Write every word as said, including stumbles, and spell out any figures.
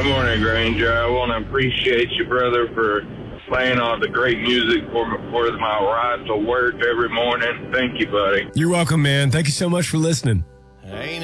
Good morning, Granger. I want to appreciate you, brother, for playing all the great music for, for my ride to work every morning. Thank you, buddy. You're welcome, man. Thank you so much for listening. Ain't